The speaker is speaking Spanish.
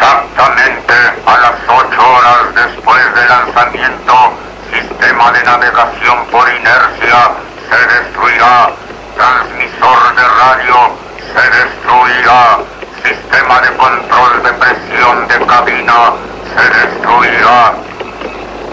Exactamente a las 8 horas después del lanzamiento, sistema de navegación por inercia se destruirá, transmisor de radio se destruirá, sistema de control de presión de cabina se destruirá.